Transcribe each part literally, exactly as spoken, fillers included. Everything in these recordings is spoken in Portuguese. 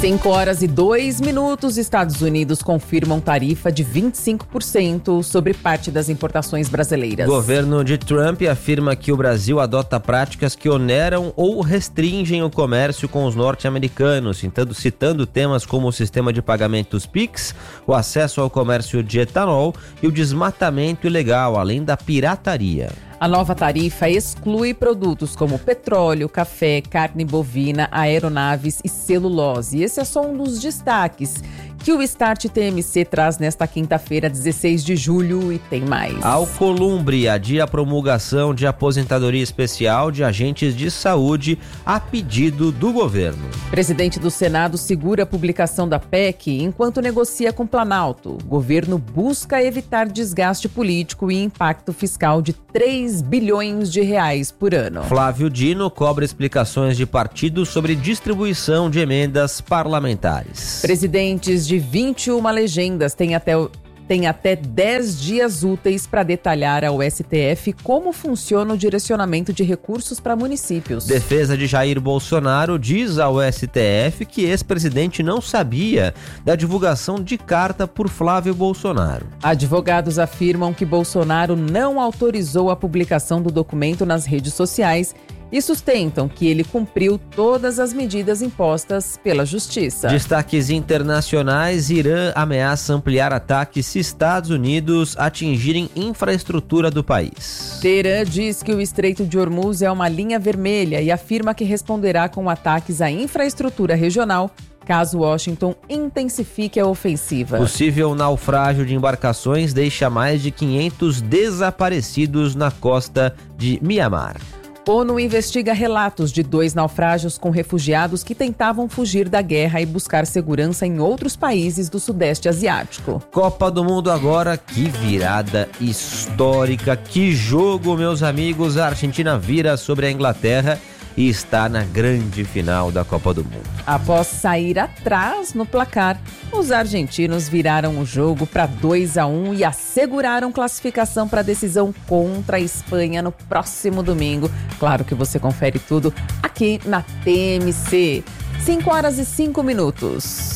cinco horas e dois minutos, Estados Unidos confirmam tarifa de vinte e cinco por cento sobre parte das importações brasileiras. O governo de Trump afirma que o Brasil adota práticas que oneram ou restringem o comércio com os norte-americanos, citando, citando temas como o sistema de pagamentos Pix, o acesso ao comércio de etanol e o desmatamento ilegal, além da pirataria. A nova tarifa exclui produtos como petróleo, café, carne bovina, aeronaves e celulose. Esse é só um dos destaques que o Start T M C traz nesta quinta-feira, dezesseis de julho, e tem mais. Alcolumbre adia a promulgação de aposentadoria especial de agentes de saúde a pedido do governo. Presidente do Senado segura a publicação da P E C enquanto negocia com Planalto. O governo busca evitar desgaste político e impacto fiscal de três bilhões de reais por ano. Flávio Dino cobra explicações de partidos sobre distribuição de emendas parlamentares. Presidentes de vinte e uma legendas têm até, têm até dez dias úteis para detalhar ao S T F como funciona o direcionamento de recursos para municípios. Defesa de Jair Bolsonaro diz ao S T F que ex-presidente não sabia da divulgação de carta por Flávio Bolsonaro. Advogados afirmam que Bolsonaro não autorizou a publicação do documento nas redes sociais e sustentam que ele cumpriu todas as medidas impostas pela Justiça. Destaques internacionais: Irã ameaça ampliar ataques se Estados Unidos atingirem infraestrutura do país. Teherã diz que o Estreito de Hormuz é uma linha vermelha e afirma que responderá com ataques à infraestrutura regional caso Washington intensifique a ofensiva. Possível naufrágio de embarcações deixa mais de quinhentos desaparecidos na costa de Mianmar. ONU investiga relatos de dois naufrágios com refugiados que tentavam fugir da guerra e buscar segurança em outros países do Sudeste Asiático. Copa do Mundo agora, que virada histórica, que jogo, meus amigos. A Argentina vira sobre a Inglaterra e está na grande final da Copa do Mundo. Após sair atrás no placar, os argentinos viraram o jogo para dois a um e asseguraram classificação para a decisão contra a Espanha no próximo domingo. Claro que você confere tudo aqui na T M C. cinco horas e cinco minutos.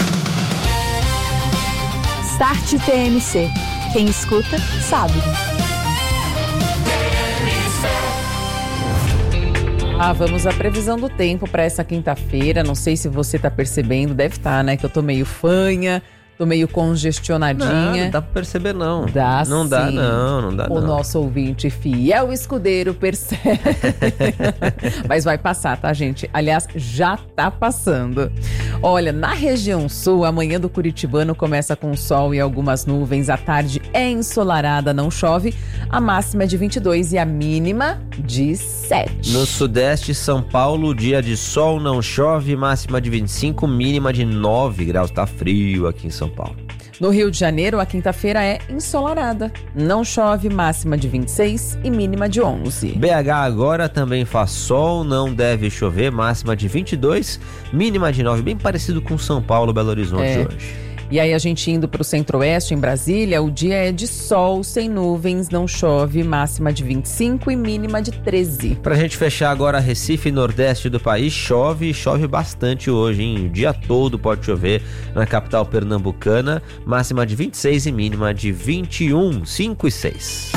Start T M C. Quem escuta, sabe. Ah, vamos à previsão do tempo para essa quinta-feira. Não sei se você tá percebendo, deve estar, né? Que eu tô meio fanha, tô meio congestionadinha. Não, não dá pra perceber, não. Dá Não sim. dá, não, não dá, O não. nosso ouvinte fiel escudeiro percebe. Mas vai passar, tá, gente? Aliás, já tá passando. Olha, na região sul, a manhã do curitibano começa com sol e algumas nuvens. A tarde é ensolarada, não chove. A máxima é de vinte e dois e a mínima de sete. No sudeste, São Paulo, dia de sol, não chove, máxima de vinte e cinco, mínima de nove graus. Tá frio aqui em São Paulo. No Rio de Janeiro, a quinta-feira é ensolarada. Não chove, máxima de vinte e seis e mínima de onze. B H agora também faz sol, não deve chover, máxima de vinte e dois, mínima de nove, bem parecido com São Paulo, Belo Horizonte É. hoje. E aí a gente indo para o centro-oeste, em Brasília, o dia é de sol, sem nuvens, não chove, máxima de vinte e cinco e mínima de treze. Pra gente fechar agora, Recife, nordeste do país, chove, chove bastante hoje, hein? O dia todo pode chover na capital pernambucana, máxima de vinte e seis e mínima de vinte e um, cinco e seis.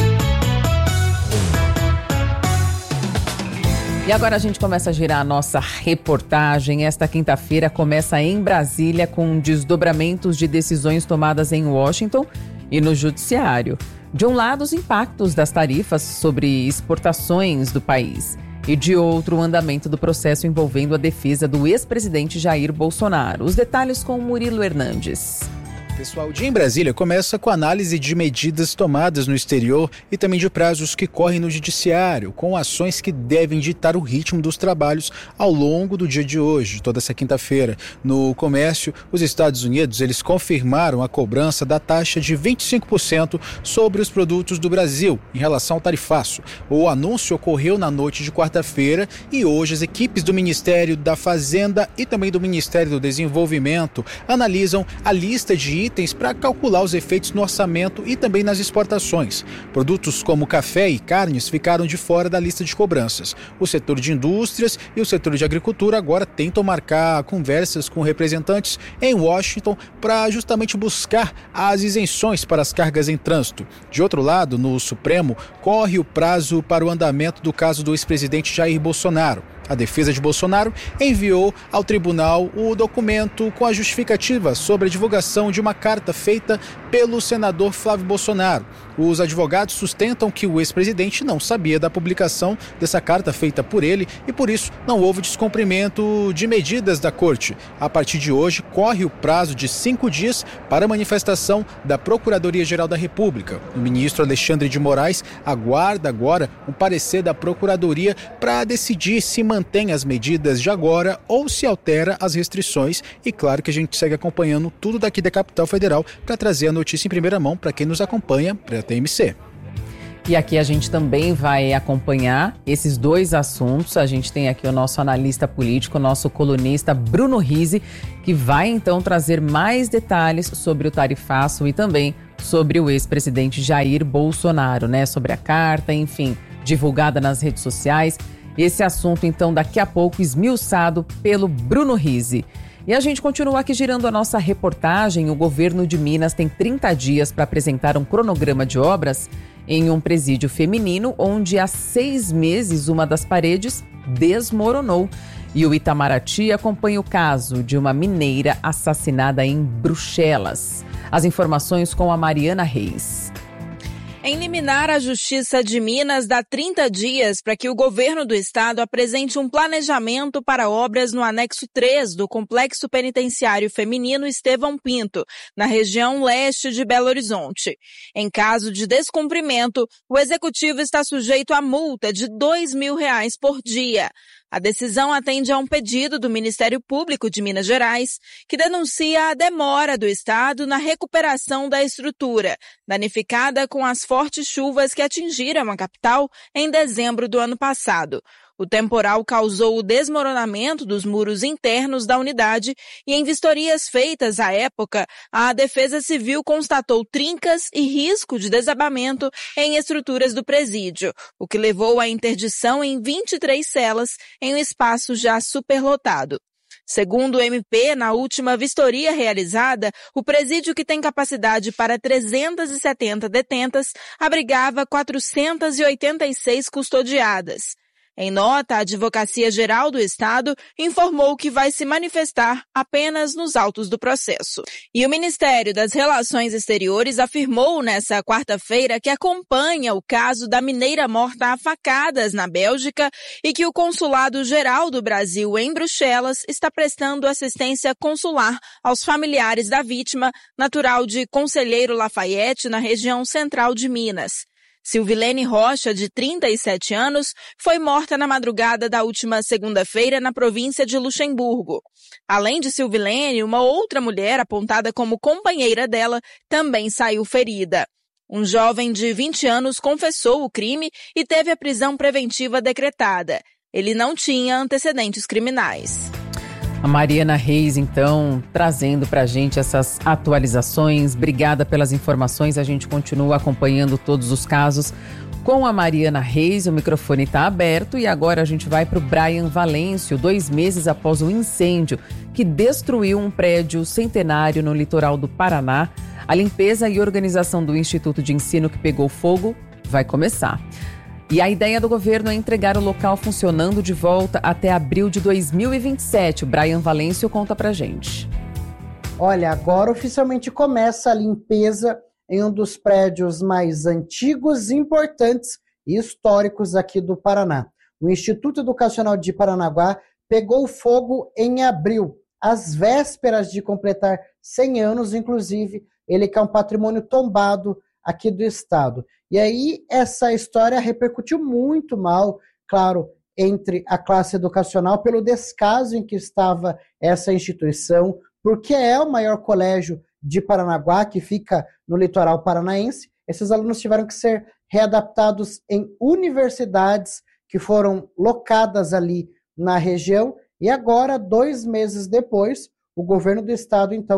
E agora a gente começa a girar a nossa reportagem. Esta quinta-feira começa em Brasília com desdobramentos de decisões tomadas em Washington e no judiciário. De um lado, os impactos das tarifas sobre exportações do país. E de outro, o andamento do processo envolvendo a defesa do ex-presidente Jair Bolsonaro. Os detalhes com Murilo Hernandes. Pessoal, o dia em Brasília começa com análise de medidas tomadas no exterior e também de prazos que correm no judiciário, com ações que devem ditar o ritmo dos trabalhos ao longo do dia de hoje, toda essa quinta-feira. No comércio, os Estados Unidos eles confirmaram a cobrança da taxa de vinte e cinco por cento sobre os produtos do Brasil em relação ao tarifaço. O anúncio ocorreu na noite de quarta-feira e hoje as equipes do Ministério da Fazenda e também do Ministério do Desenvolvimento analisam a lista de itens para calcular os efeitos no orçamento e também nas exportações. Produtos como café e carnes ficaram de fora da lista de cobranças. O setor de indústrias e o setor de agricultura agora tentam marcar conversas com representantes em Washington para justamente buscar as isenções para as cargas em trânsito. De outro lado, no Supremo, corre o prazo para o andamento do caso do ex-presidente Jair Bolsonaro. A defesa de Bolsonaro enviou ao tribunal o documento com a justificativa sobre a divulgação de uma carta feita pelo senador Flávio Bolsonaro. Os advogados sustentam que o ex-presidente não sabia da publicação dessa carta feita por ele e, por isso, não houve descumprimento de medidas da corte. A partir de hoje, corre o prazo de cinco dias para a manifestação da Procuradoria-Geral da República. O ministro Alexandre de Moraes aguarda agora um parecer da Procuradoria para decidir se mantém as medidas de agora ou se altera as restrições. E claro que a gente segue acompanhando tudo daqui da capital federal para trazer a notícia em primeira mão para quem nos acompanha pela T M C. E aqui a gente também vai acompanhar esses dois assuntos. A gente tem aqui o nosso analista político, o nosso colunista Bruno Rizzi, que vai então trazer mais detalhes sobre o tarifaço e também sobre o ex-presidente Jair Bolsonaro, né? Sobre a carta, enfim, divulgada nas redes sociais. Esse assunto, então, daqui a pouco esmiuçado pelo Bruno Rizzi. E a gente continua aqui girando a nossa reportagem. O governo de Minas tem trinta dias para apresentar um cronograma de obras em um presídio feminino, onde há seis meses uma das paredes desmoronou. E o Itamaraty acompanha o caso de uma mineira assassinada em Bruxelas. As informações com a Mariana Reis. Em liminar, a Justiça de Minas dá trinta dias para que o governo do estado apresente um planejamento para obras no anexo três do Complexo Penitenciário Feminino Estevão Pinto, na região leste de Belo Horizonte. Em caso de descumprimento, o executivo está sujeito a multa de dois mil reais por dia. A decisão atende a um pedido do Ministério Público de Minas Gerais, que denuncia a demora do estado na recuperação da estrutura, danificada com as fortes chuvas que atingiram a capital em dezembro do ano passado. O temporal causou o desmoronamento dos muros internos da unidade e, em vistorias feitas à época, a Defesa Civil constatou trincas e risco de desabamento em estruturas do presídio, o que levou à interdição em vinte e três celas em um espaço já superlotado. Segundo o M P, na última vistoria realizada, o presídio, que tem capacidade para trezentas e setenta detentas, abrigava quatrocentas e oitenta e seis custodiadas. Em nota, a Advocacia Geral do Estado informou que vai se manifestar apenas nos autos do processo. E o Ministério das Relações Exteriores afirmou nesta quarta-feira que acompanha o caso da mineira morta a facadas na Bélgica e que o Consulado Geral do Brasil em Bruxelas está prestando assistência consular aos familiares da vítima, natural de Conselheiro Lafayette, na região central de Minas. Silvilene Rocha, de trinta e sete anos, foi morta na madrugada da última segunda-feira na província de Luxemburgo. Além de Silvilene, uma outra mulher apontada como companheira dela também saiu ferida. Um jovem de vinte anos confessou o crime e teve a prisão preventiva decretada. Ele não tinha antecedentes criminais. A Mariana Reis, então, trazendo para a gente essas atualizações. Obrigada pelas informações. A gente continua acompanhando todos os casos com a Mariana Reis. O microfone está aberto e agora a gente vai para o Brian Valêncio, dois meses após o incêndio que destruiu um prédio centenário no litoral do Paraná. A limpeza e organização do Instituto de Ensino que pegou fogo vai começar. E a ideia do governo é entregar o local funcionando de volta até abril de dois mil e vinte e sete. O Brian Valêncio conta pra gente. Olha, agora oficialmente começa a limpeza em um dos prédios mais antigos, importantes e históricos aqui do Paraná. O Instituto Educacional de Paranaguá pegou fogo em abril, às vésperas de completar cem anos, inclusive, ele que é um patrimônio tombado aqui do estado. E aí essa história repercutiu muito mal, claro, entre a classe educacional pelo descaso em que estava essa instituição, porque é o maior colégio de Paranaguá, que fica no litoral paranaense. Esses alunos tiveram que ser readaptados em universidades que foram locadas ali na região, e agora, dois meses depois, o governo do estado, então,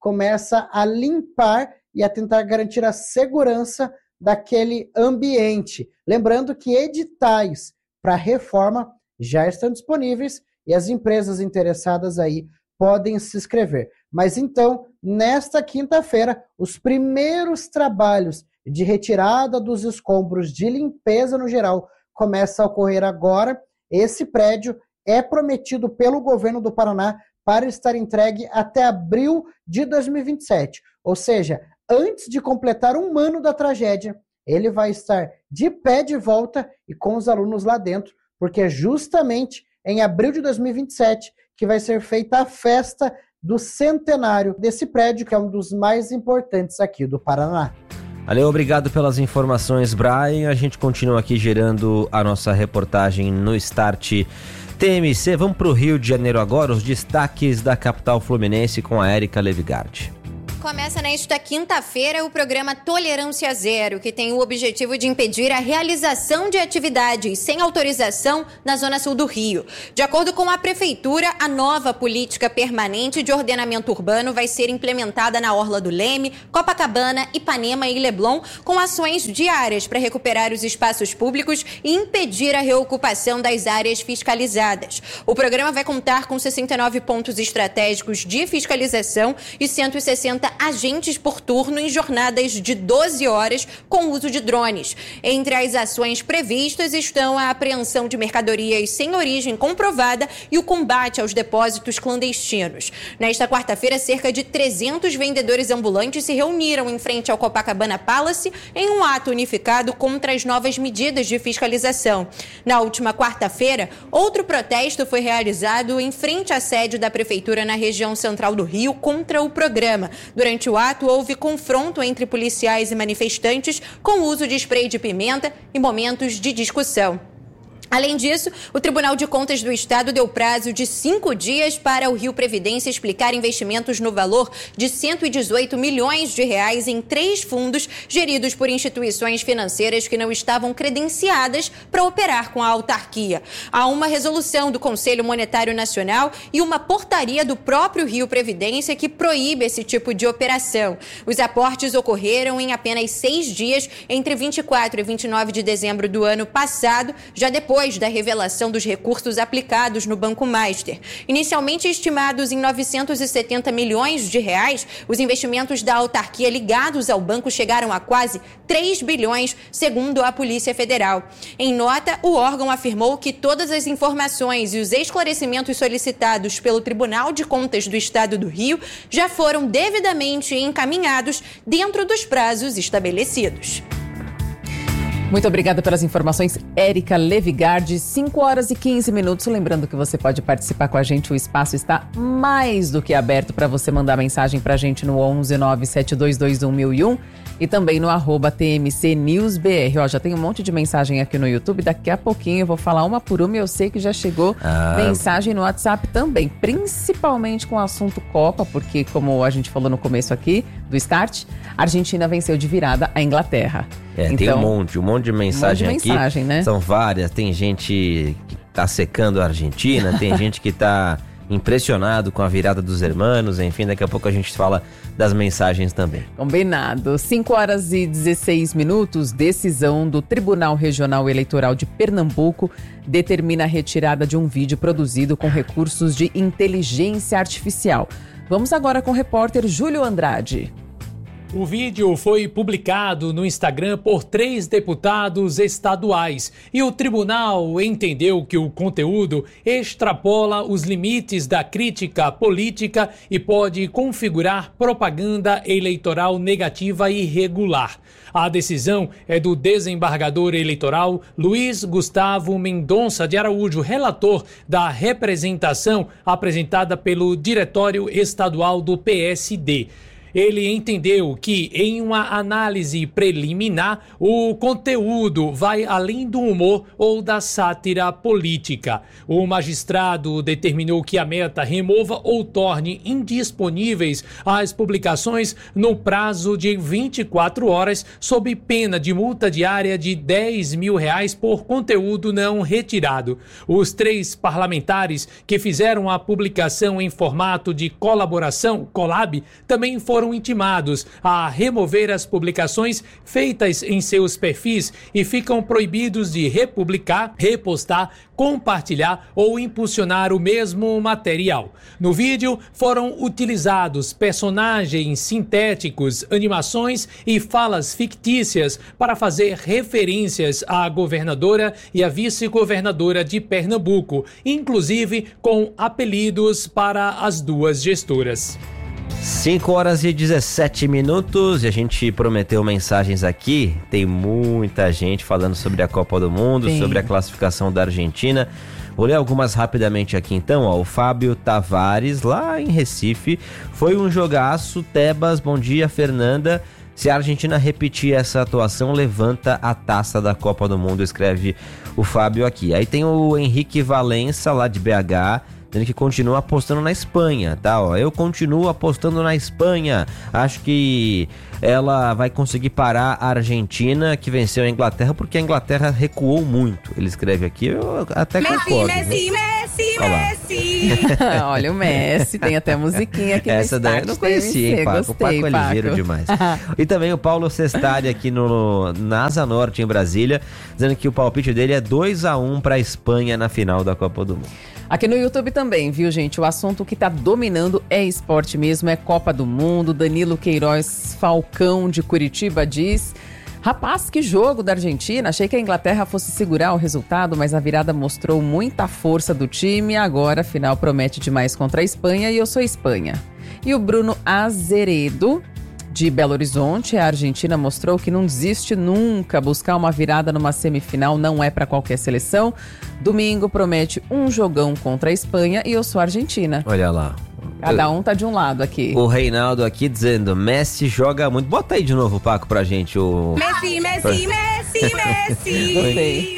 começa a limpar e a tentar garantir a segurança daquele ambiente. Lembrando que editais para reforma já estão disponíveis e as empresas interessadas aí podem se inscrever. Mas então, nesta quinta-feira, os primeiros trabalhos de retirada dos escombros, de limpeza no geral, começam a ocorrer agora. Esse prédio é prometido pelo governo do Paraná para estar entregue até abril de dois mil e vinte e sete. Ou seja, antes de completar um ano da tragédia, ele vai estar de pé de volta e com os alunos lá dentro, porque é justamente em abril de dois mil e vinte e sete que vai ser feita a festa do centenário desse prédio, que é um dos mais importantes aqui do Paraná. Valeu, obrigado pelas informações, Brian. A gente continua aqui gerando a nossa reportagem no Start T M C. Vamos para o Rio de Janeiro agora, os destaques da capital fluminense com a Érica Levigard. Começa nesta quinta-feira o programa Tolerância Zero, que tem o objetivo de impedir a realização de atividades sem autorização na Zona Sul do Rio. De acordo com a Prefeitura, a nova política permanente de ordenamento urbano vai ser implementada na Orla do Leme, Copacabana, Ipanema e Leblon, com ações diárias para recuperar os espaços públicos e impedir a reocupação das áreas fiscalizadas. O programa vai contar com sessenta e nove pontos estratégicos de fiscalização e cento e sessenta agentes por turno em jornadas de doze horas com uso de drones. Entre as ações previstas estão a apreensão de mercadorias sem origem comprovada e o combate aos depósitos clandestinos. Nesta quarta-feira, cerca de trezentos vendedores ambulantes se reuniram em frente ao Copacabana Palace em um ato unificado contra as novas medidas de fiscalização. Na última quarta-feira, outro protesto foi realizado em frente à sede da Prefeitura na região central do Rio contra o programa. Durante o ato, houve confronto entre policiais e manifestantes com o uso de spray de pimenta e momentos de discussão. Além disso, o Tribunal de Contas do Estado deu prazo de cinco dias para o Rio Previdência explicar investimentos no valor de cento e dezoito milhões de reais em três fundos geridos por instituições financeiras que não estavam credenciadas para operar com a autarquia. Há uma resolução do Conselho Monetário Nacional e uma portaria do próprio Rio Previdência que proíbe esse tipo de operação. Os aportes ocorreram em apenas seis dias, entre vinte e quatro e vinte e nove de dezembro do ano passado, já depois da revelação dos recursos aplicados no Banco Master. Inicialmente estimados em novecentos e setenta milhões de reais, os investimentos da autarquia ligados ao banco chegaram a quase três bilhões, segundo a Polícia Federal. Em nota, o órgão afirmou que todas as informações e os esclarecimentos solicitados pelo Tribunal de Contas do Estado do Rio já foram devidamente encaminhados dentro dos prazos estabelecidos. Muito obrigada pelas informações, Érica Levigard. cinco horas e quinze minutos. Lembrando que você pode participar com a gente. O espaço está mais do que aberto para você mandar mensagem para a gente no onze nove sete dois dois um mil e um e também no arroba T M C News B R. Ó, já tem um monte de mensagem aqui no YouTube. Daqui a pouquinho eu vou falar uma por uma. Eu sei que já chegou ah. mensagem no WhatsApp também, principalmente com o assunto Copa, porque como a gente falou no começo aqui do Start, a Argentina venceu de virada a Inglaterra. É, então, tem um monte, um monte de mensagem, um monte de mensagem aqui, né? São várias, tem gente que tá secando a Argentina, tem gente que tá impressionado com a virada dos hermanos, enfim, daqui a pouco a gente fala das mensagens também. Combinado. cinco horas e dezesseis minutos, decisão do Tribunal Regional Eleitoral de Pernambuco determina a retirada de um vídeo produzido com recursos de inteligência artificial. Vamos agora com o repórter Júlio Andrade. O vídeo foi publicado no Instagram por três deputados estaduais e o tribunal entendeu que o conteúdo extrapola os limites da crítica política e pode configurar propaganda eleitoral negativa e irregular. A decisão é do desembargador eleitoral Luiz Gustavo Mendonça de Araújo, relator da representação apresentada pelo Diretório Estadual do P S D. ele entendeu que, em uma análise preliminar, o conteúdo vai além do humor ou da sátira política. O magistrado determinou que a Meta remova ou torne indisponíveis as publicações no prazo de vinte e quatro horas, sob pena de multa diária de dez mil reais por conteúdo não retirado. Os três parlamentares que fizeram a publicação em formato de colaboração, collab, também foram intimados a remover as publicações feitas em seus perfis e ficam proibidos de republicar, repostar, compartilhar ou impulsionar o mesmo material. No vídeo foram utilizados personagens sintéticos, animações e falas fictícias para fazer referências à governadora e à vice-governadora de Pernambuco, inclusive com apelidos para as duas gestoras. cinco horas e dezessete minutos e a gente prometeu mensagens aqui. Tem muita gente falando sobre a Copa do Mundo, Sim. sobre a classificação da Argentina. Vou ler algumas rapidamente aqui então, ó. O Fábio Tavares, lá em Recife, foi um jogaço. Tebas, bom dia, Fernanda. Se a Argentina repetir essa atuação, levanta a taça da Copa do Mundo, escreve o Fábio aqui. Aí tem o Henrique Valença, lá de B H, dizendo que continua apostando na Espanha, tá? Ó, eu continuo apostando na Espanha. Acho que ela vai conseguir parar a Argentina, que venceu a Inglaterra, porque a Inglaterra recuou muito. Ele escreve aqui, eu até Messi, concordo. Messi, Messi, Olha Messi. Olha o Messi, tem até musiquinha aqui Essa no daí eu não conhecia, hein, Paco? Gostei, o Paco é ligeiro demais. E também o Paulo Sestari aqui no, na Asa Norte, em Brasília, dizendo que o palpite dele é dois a um para a Espanha na final da Copa do Mundo. Aqui no YouTube também, viu, gente? O assunto que tá dominando é esporte mesmo, é Copa do Mundo. Danilo Queiroz Falcão, de Curitiba, diz: rapaz, que jogo da Argentina. Achei que a Inglaterra fosse segurar o resultado, mas a virada mostrou muita força do time. Agora, a final promete demais contra a Espanha e eu sou Espanha. E o Bruno Azeredo, de Belo Horizonte, a Argentina mostrou que não desiste nunca. Buscar uma virada numa semifinal não é para qualquer seleção. Domingo promete um jogão contra a Espanha e eu sou Argentina. Olha lá. Cada um tá de um lado aqui. O Reinaldo aqui dizendo: Messi joga muito. Bota aí de novo, Paco, pra gente. O... Messi, Messi, Messi, Messi. Gostei.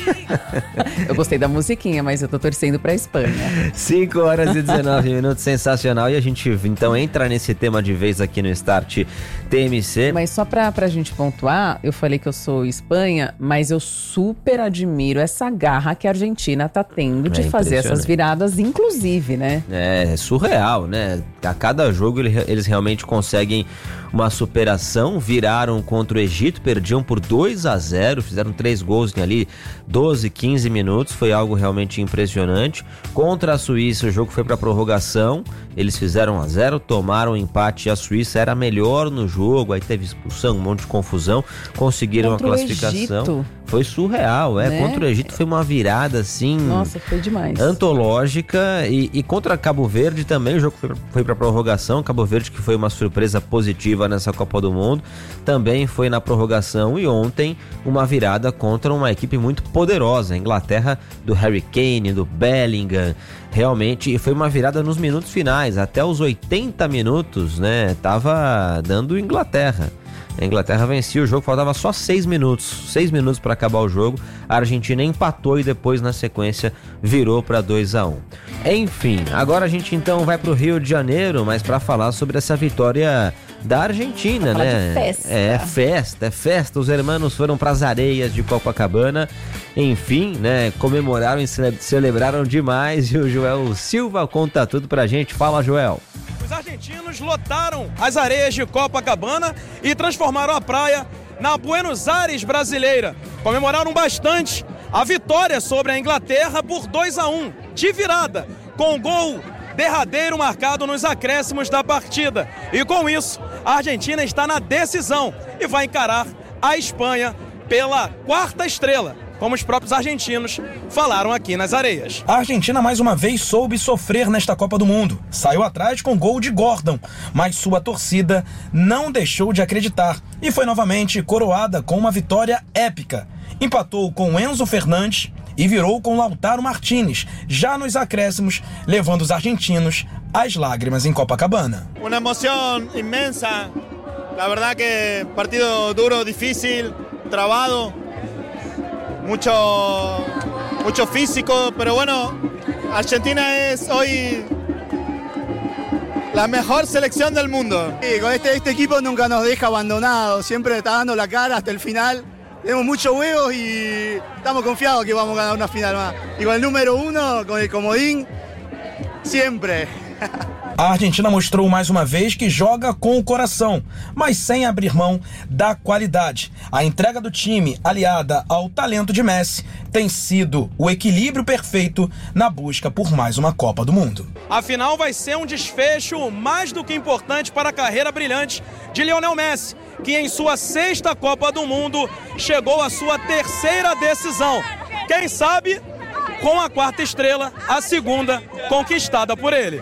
Eu gostei da musiquinha, mas eu tô torcendo pra Espanha. cinco horas e dezenove minutos, sensacional. E a gente então entra nesse tema de vez aqui no Start T M C. Mas só pra, pra gente pontuar, eu falei que eu sou Espanha, mas eu super admiro essa garra que a Argentina tá tendo de É fazer essas viradas, inclusive, né? É, é surreal, né? A cada jogo eles realmente conseguem uma superação. Viraram contra o Egito, perdiam por dois a zero, fizeram três gols em ali doze, quinze minutos, foi algo realmente impressionante. Contra a Suíça o jogo foi para prorrogação, eles fizeram um a zero, tomaram um empate e a Suíça era melhor no jogo, aí teve expulsão, um monte de confusão, conseguiram contra a classificação. Foi surreal, é. Né? Contra o Egito foi uma virada assim. Nossa, foi demais. Antológica. E, e contra Cabo Verde também o jogo foi, foi para prorrogação. Cabo Verde, que foi uma surpresa positiva nessa Copa do Mundo, também foi na prorrogação. E ontem uma virada contra uma equipe muito poderosa, a Inglaterra do Harry Kane, do Bellingham. Realmente foi uma virada nos minutos finais, até os oitenta minutos, né? Tava dando Inglaterra. A Inglaterra vencia o jogo, faltava só seis minutos. Seis minutos para acabar o jogo. A Argentina empatou e depois, na sequência, virou para dois a um. Enfim, agora a gente então vai para o Rio de Janeiro, mas para falar sobre essa vitória da Argentina, pra né? De festa. É festa, é festa. Os hermanos foram para as areias de Copacabana. Enfim, né? Comemoraram e cele- celebraram demais. E o Joel Silva conta tudo pra gente. Fala, Joel. Os argentinos lotaram as areias de Copacabana e transformaram a praia na Buenos Aires brasileira. Comemoraram bastante a vitória sobre a Inglaterra por dois a um, de virada, com o gol derradeiro marcado nos acréscimos da partida. E com isso, a Argentina está na decisão e vai encarar a Espanha pela quarta estrela, como os próprios argentinos falaram aqui nas areias. A Argentina mais uma vez soube sofrer nesta Copa do Mundo. Saiu atrás com gol de Gordon, mas sua torcida não deixou de acreditar e foi novamente coroada com uma vitória épica. Empatou com Enzo Fernandes e virou com Lautaro Martínez, já nos acréscimos, levando os argentinos às lágrimas em Copacabana. Uma emoção imensa. La verdad que partido duro, difícil, trabado, mucho, mucho físico, pero bueno, Argentina es hoy la mejor selección del mundo. Sí, con este, este equipo nunca nos deja abandonados, siempre está dando la cara hasta el final. Tenemos muchos huevos y estamos confiados que vamos a ganar una final más. Y con el número uno, con el comodín, sempre. A Argentina mostrou mais uma vez que joga com o coração, mas sem abrir mão da qualidade. A entrega do time, aliada ao talento de Messi, tem sido o equilíbrio perfeito na busca por mais uma Copa do Mundo. A final vai ser um desfecho mais do que importante para a carreira brilhante de Lionel Messi, que em sua sexta Copa do Mundo chegou à sua terceira decisão. Quem sabe, com a quarta estrela, a segunda conquistada por ele.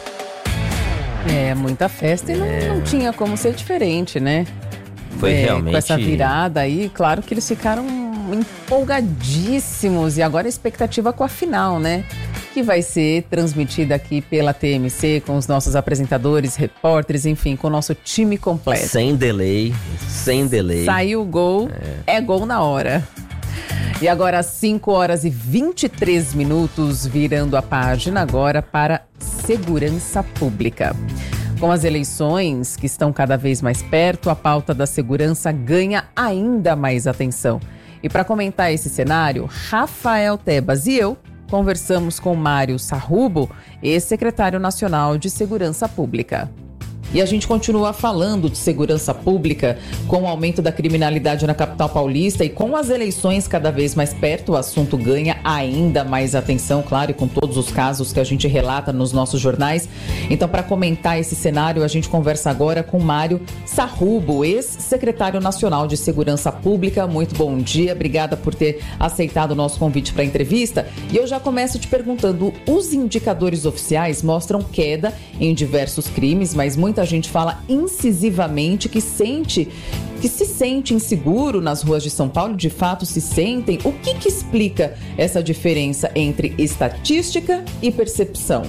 É, muita festa e não, É. não tinha como ser diferente, né? Foi É, realmente... Com essa virada aí, claro que eles ficaram empolgadíssimos. E agora a expectativa com a final, né? Que vai ser transmitida aqui pela T M C, com os nossos apresentadores, repórteres, enfim, com o nosso time completo. Sem delay, sem delay. Saiu o gol, é. é gol na hora. E agora, às cinco horas e vinte e três minutos, virando a página agora para segurança pública. Com as eleições que estão cada vez mais perto, a pauta da segurança ganha ainda mais atenção. E para comentar esse cenário, Rafael Tebas e eu conversamos com Mário Sarrubo, ex-secretário nacional de Segurança Pública. E a gente continua falando de segurança pública com o aumento da criminalidade na capital paulista e com as eleições cada vez mais perto, o assunto ganha ainda mais atenção, claro, e com todos os casos que a gente relata nos nossos jornais. Então, para comentar esse cenário, a gente conversa agora com Mário Sarrubo, ex-secretário nacional de Segurança Pública. Muito bom dia, obrigada por ter aceitado o nosso convite para a entrevista. E eu já começo te perguntando, os indicadores oficiais mostram queda em diversos crimes, mas muita Muita gente fala incisivamente que sente, que se sente inseguro nas ruas de São Paulo, de fato se sentem. O que que explica essa diferença entre estatística e percepção?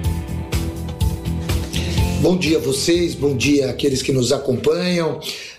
Bom dia a vocês, bom dia àqueles que nos acompanham.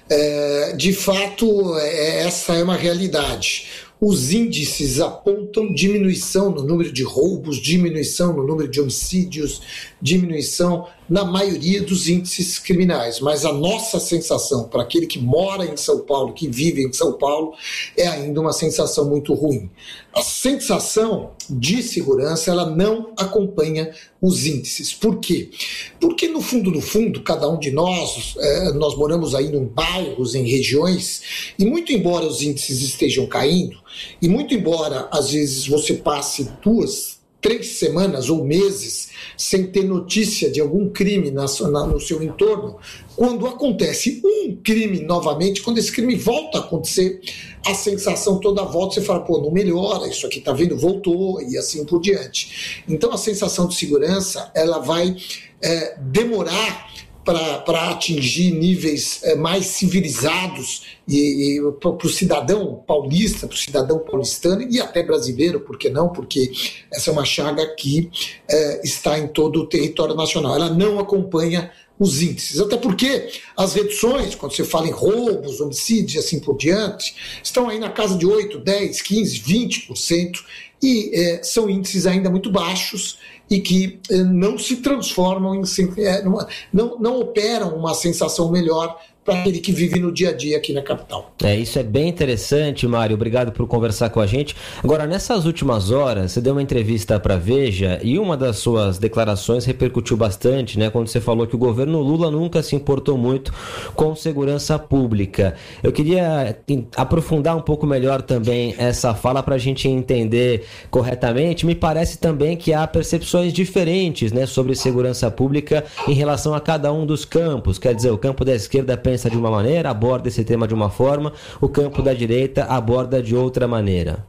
É, de fato, é, essa é uma realidade. Os índices apontam diminuição no número de roubos, diminuição no número de homicídios, diminuição na maioria dos índices criminais. Mas a nossa sensação, para aquele que mora em São Paulo, que vive em São Paulo, é ainda uma sensação muito ruim. A sensação de segurança, ela não acompanha os índices. Por quê? Porque no fundo, no fundo, cada um de nós, é, nós moramos aí em bairros, em regiões, e muito embora os índices estejam caindo, e muito embora às vezes você passe duas, três semanas ou meses sem ter notícia de algum crime na, na, no seu entorno, quando acontece um crime novamente, quando esse crime volta a acontecer, a sensação toda volta, você fala, pô, não melhora, isso aqui tá vendo, voltou, e assim por diante. Então a sensação de segurança, ela vai é, demorar para atingir níveis é, mais civilizados e, e para o cidadão paulista, para o cidadão paulistano e até brasileiro, por que não? Porque essa é uma chaga que é, está em todo o território nacional. Ela não acompanha os índices, até porque as reduções, quando você fala em roubos, homicídios e assim por diante, estão aí na casa de oito, dez, quinze, vinte por cento e é, são índices ainda muito baixos e que eh, não se transformam em... Eh, numa, não, não operam uma sensação melhor para aquele que vive no dia a dia aqui na capital. É, isso é bem interessante, Mário. Obrigado por conversar com a gente. Agora, nessas últimas horas, você deu uma entrevista para a Veja e uma das suas declarações repercutiu bastante, né? Quando você falou que o governo Lula nunca se importou muito com segurança pública. Eu queria aprofundar um pouco melhor também essa fala para a gente entender corretamente. Me parece também que há percepções diferentes, né, sobre segurança pública em relação a cada um dos campos. Quer dizer, o campo da esquerda pensa de uma maneira, aborda esse tema de uma forma, o campo da direita aborda de outra maneira.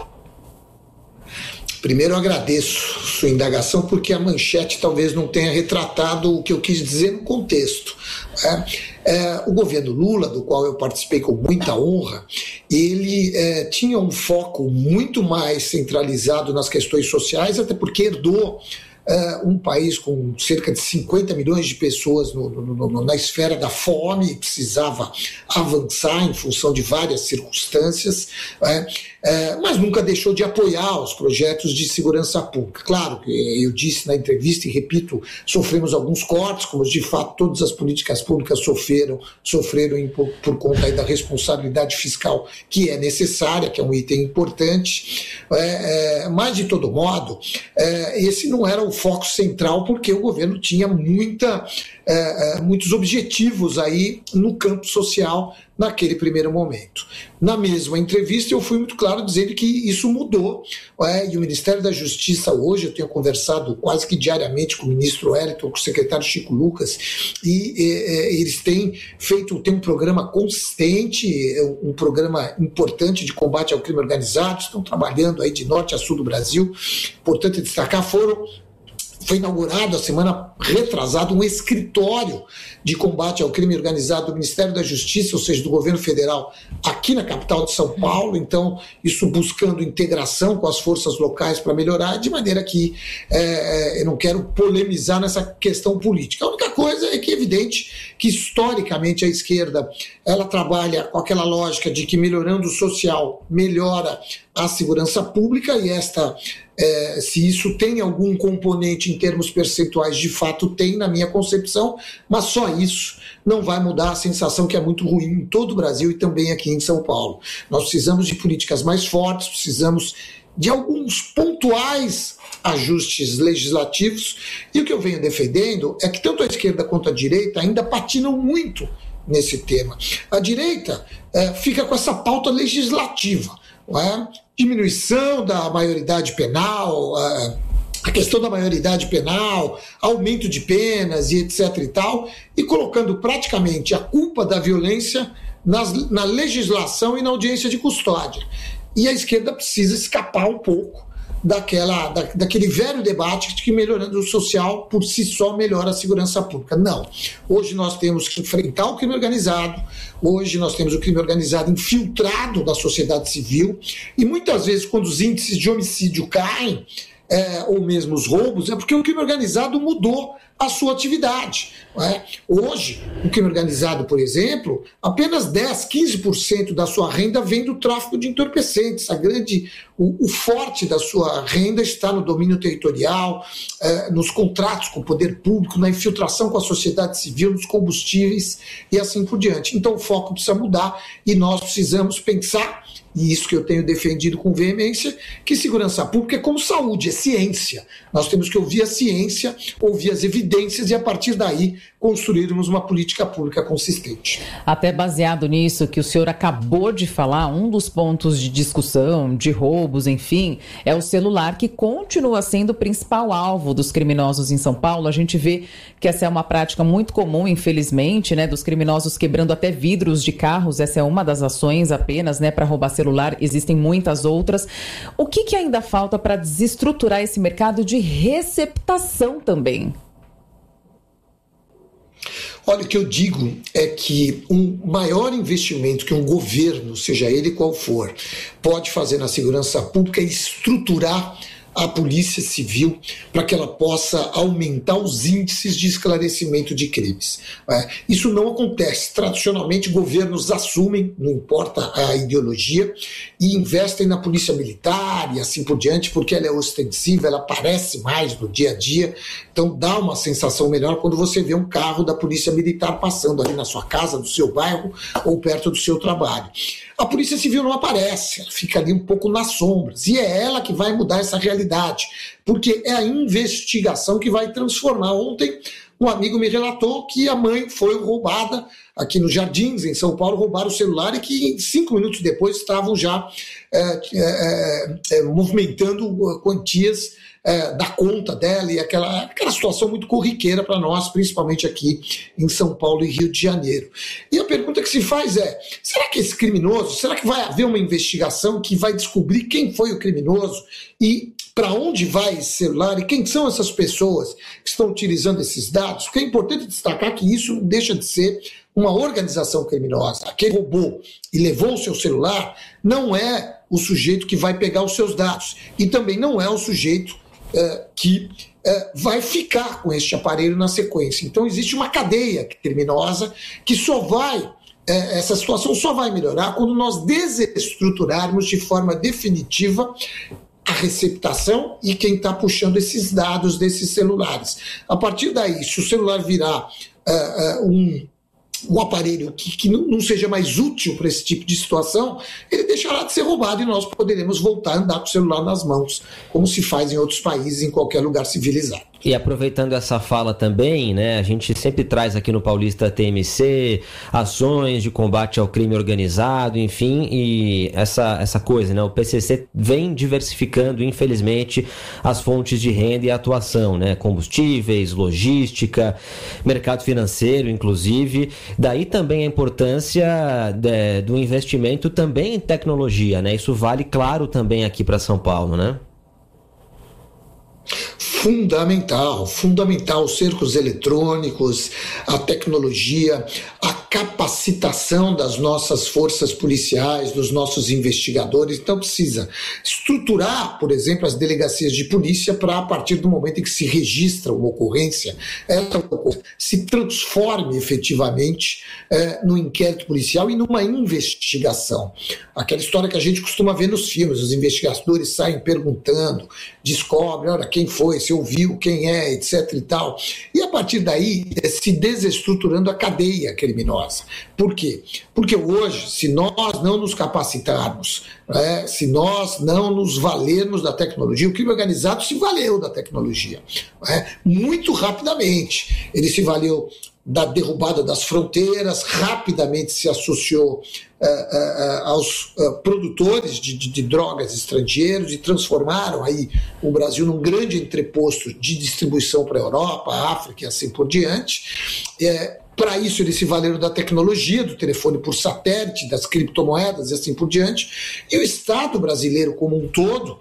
Primeiro eu agradeço sua indagação, porque a manchete talvez não tenha retratado o que eu quis dizer no contexto. É, é, o governo Lula, do qual eu participei com muita honra, ele é, tinha um foco muito mais centralizado nas questões sociais, até porque herdou uh, um país com cerca de cinquenta milhões de pessoas no, no, no, na esfera da fome, precisava avançar em função de várias circunstâncias, é, é, mas nunca deixou de apoiar os projetos de segurança pública. Claro, eu disse na entrevista e repito, sofremos alguns cortes, como de fato todas as políticas públicas sofreram, sofreram em, por, por conta aí da responsabilidade fiscal que é necessária, que é um item importante, é, é, mas de todo modo, é, esse não era o foco central, porque o governo tinha muita, é, muitos objetivos aí no campo social naquele primeiro momento. Na mesma entrevista eu fui muito claro dizendo que isso mudou, é, e o Ministério da Justiça hoje, eu tenho conversado quase que diariamente com o ministro Wellington, com o secretário Chico Lucas, e é, eles têm feito, tem um programa consistente, um programa importante de combate ao crime organizado, estão trabalhando aí de norte a sul do Brasil. Importante destacar, foram Foi inaugurado a semana retrasada um escritório de combate ao crime organizado do Ministério da Justiça, ou seja, do governo federal, aqui na capital de São Paulo. Então, isso buscando integração com as forças locais para melhorar, de maneira que é, eu não quero polemizar nessa questão política. A única coisa é que é evidente que, historicamente, a esquerda ela trabalha com aquela lógica de que melhorando o social melhora a segurança pública, e esta É, se isso tem algum componente em termos percentuais, de fato tem na minha concepção, mas só isso não vai mudar a sensação que é muito ruim em todo o Brasil e também aqui em São Paulo. Nós precisamos de políticas mais fortes, precisamos de alguns pontuais ajustes legislativos, e o que eu venho defendendo é que tanto a esquerda quanto a direita ainda patinam muito nesse tema. A direita é, fica com essa pauta legislativa, não é? Diminuição da maioridade penal, a questão da maioridade penal, aumento de penas e etc e tal, e colocando praticamente a culpa da violência nas, na legislação e na audiência de custódia. E a esquerda precisa escapar um pouco daquela, da, daquele velho debate de que melhorando o social por si só melhora a segurança pública. Não. Hoje nós temos que enfrentar o crime organizado, hoje nós temos o crime organizado infiltrado da sociedade civil, e muitas vezes quando os índices de homicídio caem, é, ou mesmo os roubos, é porque o crime organizado mudou a sua atividade. Não é? Hoje, o crime organizado, por exemplo, apenas dez, quinze por cento da sua renda vem do tráfico de entorpecentes. A grande, o, o forte da sua renda está no domínio territorial, eh, nos contratos com o poder público, na infiltração com a sociedade civil, nos combustíveis e assim por diante. Então o foco precisa mudar e nós precisamos pensar, e isso que eu tenho defendido com veemência, que segurança pública é como saúde, é ciência. Nós temos que ouvir a ciência, ouvir as evidências e, a partir daí, construirmos uma política pública consistente. Até baseado nisso que o senhor acabou de falar, um dos pontos de discussão, de roubos, enfim, é o celular, que continua sendo o principal alvo dos criminosos em São Paulo. A gente vê que essa é uma prática muito comum, infelizmente, né, dos criminosos quebrando até vidros de carros. Essa é uma das ações apenas, né, para roubar celular. Existem muitas outras. O que, que ainda falta para desestruturar esse mercado de receptação também? Olha, o que eu digo é que um maior investimento que um governo, seja ele qual for, pode fazer na segurança pública é estruturar a Polícia Civil para que ela possa aumentar os índices de esclarecimento de crimes. É, isso não acontece. Tradicionalmente, governos assumem, não importa a ideologia, e investem na Polícia Militar e assim por diante, porque ela é ostensiva, ela aparece mais no dia a dia, então dá uma sensação melhor quando você vê um carro da Polícia Militar passando ali na sua casa, no seu bairro ou perto do seu trabalho. A Polícia Civil não aparece, ela fica ali um pouco nas sombras, e é ela que vai mudar essa realidade, porque é a investigação que vai transformar. Ontem, um amigo me relatou que a mãe foi roubada aqui nos Jardins, em São Paulo, roubaram o celular e que cinco minutos depois estavam já é, é, é, movimentando quantias é, da conta dela, e aquela, aquela situação muito corriqueira para nós, principalmente aqui em São Paulo e Rio de Janeiro. E a pergunta que se faz é, será que esse criminoso, será que vai haver uma investigação que vai descobrir quem foi o criminoso e para onde vai esse celular e quem são essas pessoas que estão utilizando esses dados? Porque é importante destacar que isso não deixa de ser uma organização criminosa. Quem roubou e levou o seu celular não é o sujeito que vai pegar os seus dados, e também não é o sujeito uh, que uh, vai ficar com este aparelho na sequência. Então existe uma cadeia criminosa que só vai, uh, essa situação só vai melhorar quando nós desestruturarmos de forma definitiva a receptação e quem está puxando esses dados desses celulares. A partir daí, se o celular virar uh, uh, um, um aparelho que, que não seja mais útil para esse tipo de situação, ele deixará de ser roubado e nós poderemos voltar a andar com o celular nas mãos, como se faz em outros países, em qualquer lugar civilizado. E aproveitando essa fala também, né, a gente sempre traz aqui no Paulista T M C ações de combate ao crime organizado, enfim, e essa, essa coisa, né, o P C C vem diversificando, infelizmente, as fontes de renda e atuação, né, combustíveis, logística, mercado financeiro, inclusive, daí também a importância de, do investimento também em tecnologia, né, isso vale, claro, também aqui para São Paulo, né? Fundamental, fundamental, os cercos eletrônicos, a tecnologia, a capacitação das nossas forças policiais, dos nossos investigadores. Então precisa estruturar, por exemplo, as delegacias de polícia para, a partir do momento em que se registra uma ocorrência, essa ocorrência se transforme efetivamente é, no inquérito policial e numa investigação. Aquela história que a gente costuma ver nos filmes, os investigadores saem perguntando, descobrem, olha, quem foi, se ouviu, quem é, etc e tal. E a partir daí, se desestruturando a cadeia criminosa. Por quê? Porque hoje, se nós não nos capacitarmos, né, se nós não nos valermos da tecnologia, o crime organizado se valeu da tecnologia, né, muito rapidamente. Ele se valeu da derrubada das fronteiras, rapidamente se associou uh, uh, aos uh, produtores de, de, de drogas estrangeiros e transformaram aí o Brasil num grande entreposto de distribuição para a Europa, a África e assim por diante. É, para isso eles se valeram da tecnologia, do telefone por satélite, das criptomoedas e assim por diante. E o Estado brasileiro como um todo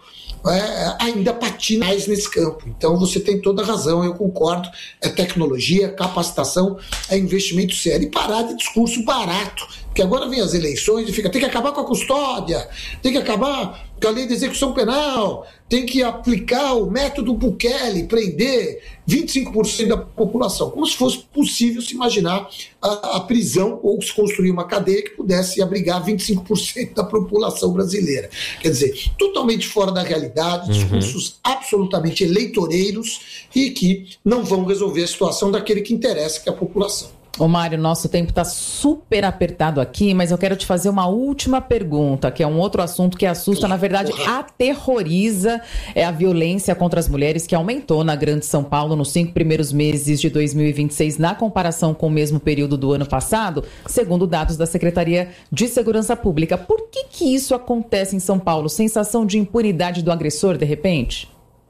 É, ainda patina mais nesse campo. Então você tem toda a razão, eu concordo, é tecnologia, é capacitação, é investimento sério e parar de discurso barato, porque agora vem as eleições e fica, tem que acabar com a custódia, tem que acabar com a lei de execução penal, tem que aplicar o método Bukele, prender vinte e cinco por cento da população, como se fosse possível se imaginar a, a prisão ou se construir uma cadeia que pudesse abrigar vinte e cinco por cento da população brasileira. Quer dizer, totalmente fora da realidade, discursos uhum. absolutamente eleitoreiros e que não vão resolver a situação daquele que interessa, que é a população. Ô Mário, nosso tempo está super apertado aqui, mas eu quero te fazer uma última pergunta, que é um outro assunto que assusta, na verdade, aterroriza, é a violência contra as mulheres, que aumentou na Grande São Paulo nos cinco primeiros meses de dois mil e vinte e seis, na comparação com o mesmo período do ano passado, segundo dados da Secretaria de Segurança Pública. Por que que isso acontece em São Paulo? Sensação de impunidade do agressor, de repente?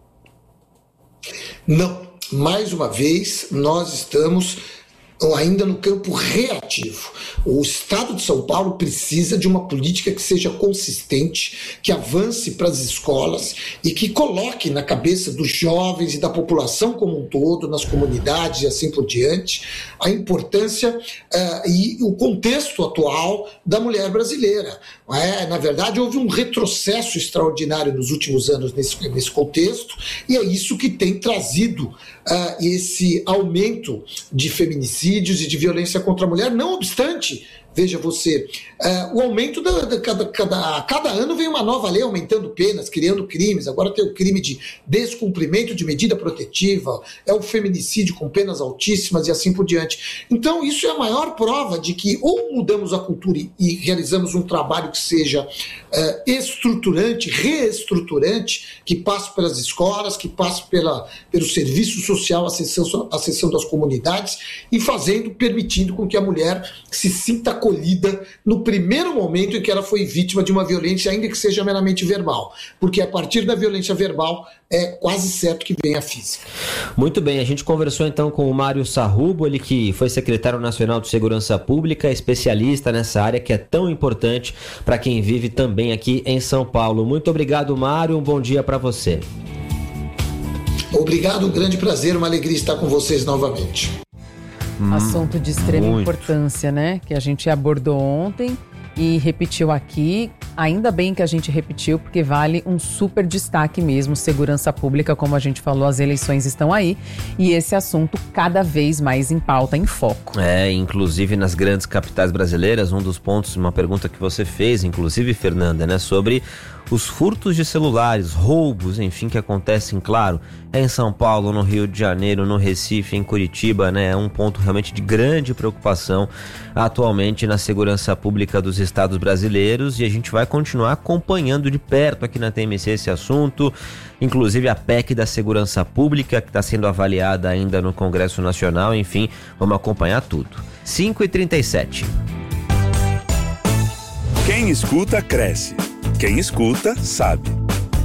Não. Mais uma vez, nós estamos ainda no campo reativo. O Estado de São Paulo precisa de uma política que seja consistente, que avance para as escolas e que coloque na cabeça dos jovens e da população como um todo, nas comunidades e assim por diante, a importância uh, e o contexto atual da mulher brasileira. É, na verdade, houve um retrocesso extraordinário nos últimos anos nesse, nesse contexto, e é isso que tem trazido uh, esse aumento de feminicídios e de violência contra a mulher. Não obstante, veja você, uh, o aumento da, da cada, cada, cada ano vem uma nova lei aumentando penas, criando crimes. Agora tem o crime de descumprimento de medida protetiva, é o feminicídio com penas altíssimas e assim por diante. Então isso é a maior prova de que ou mudamos a cultura e, e realizamos um trabalho que seja uh, estruturante, reestruturante, que passe pelas escolas, que passe pela, pelo serviço social, a sessão, a sessão das comunidades e fazendo, permitindo com que a mulher se sinta acolhida no primeiro momento em que ela foi vítima de uma violência, ainda que seja meramente verbal, porque a partir da violência verbal é quase certo que vem a física. Muito bem, a gente conversou então com o Mário Sarrubo, ele que foi secretário nacional de Segurança Pública, especialista nessa área que é tão importante para quem vive também aqui em São Paulo. Muito obrigado, Mário, um bom dia para você. Obrigado, um grande prazer, uma alegria estar com vocês novamente. Hum, Assunto de extrema muito. importância, né? Que a gente abordou ontem e repetiu aqui. ainda bem que a gente repetiu, porque vale um super destaque mesmo. Segurança pública, como a gente falou, as eleições estão aí e esse assunto cada vez mais em pauta, em foco. É, inclusive nas grandes capitais brasileiras, um dos pontos, uma pergunta que você fez, inclusive, Fernanda, né, sobre os furtos de celulares, roubos, enfim, que acontecem, claro, é em São Paulo, no Rio de Janeiro, no Recife, em Curitiba, né? É um ponto realmente de grande preocupação atualmente na segurança pública dos estados brasileiros e a gente vai continuar acompanhando de perto aqui na T M C esse assunto, inclusive a P E C da Segurança Pública, que está sendo avaliada ainda no Congresso Nacional, enfim, vamos acompanhar tudo. cinco e trinta e sete. Quem escuta, cresce. Quem escuta, sabe.